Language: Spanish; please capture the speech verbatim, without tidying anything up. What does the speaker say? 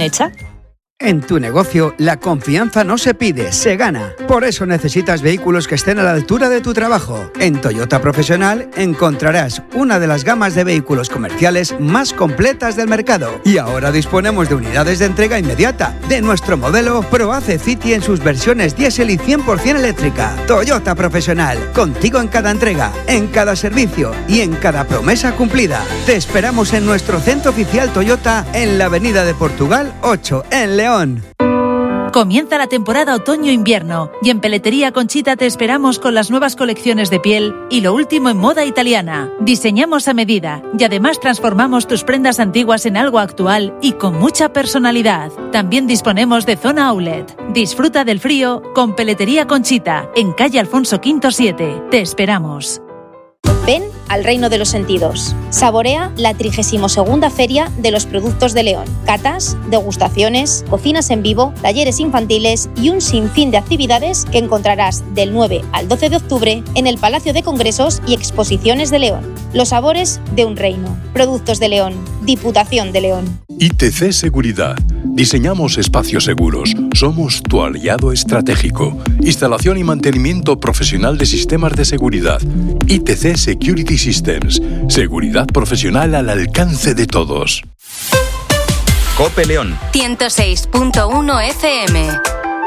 hecha. En tu negocio, la confianza no se pide, se gana. Por eso necesitas vehículos que estén a la altura de tu trabajo. En Toyota Profesional encontrarás una de las gamas de vehículos comerciales más completas del mercado. Y ahora disponemos de unidades de entrega inmediata de nuestro modelo ProAce City en sus versiones diésel y cien por ciento eléctrica. Toyota Profesional, contigo en cada entrega, en cada servicio y en cada promesa cumplida. Te esperamos en nuestro centro oficial Toyota en la Avenida de Portugal ocho, en León. Comienza la temporada otoño-invierno y en Peletería Conchita te esperamos con las nuevas colecciones de piel y lo último en moda italiana. Diseñamos a medida y además transformamos tus prendas antiguas en algo actual y con mucha personalidad. También disponemos de zona outlet. Disfruta del frío con Peletería Conchita en calle Alfonso V siete. Te esperamos. Ven al reino de los sentidos. Saborea la trigésima segunda Feria de los Productos de León. Catas, degustaciones, cocinas en vivo, talleres infantiles y un sinfín de actividades que encontrarás del nueve al doce de octubre en el Palacio de Congresos y Exposiciones de León. Los sabores de un reino. Productos de León. Diputación de León. I T C Seguridad. Diseñamos espacios seguros. Somos tu aliado estratégico. Instalación y mantenimiento profesional de sistemas de seguridad. I T C Security Systems. Seguridad profesional al alcance de todos. COPE León. ciento seis punto uno F M.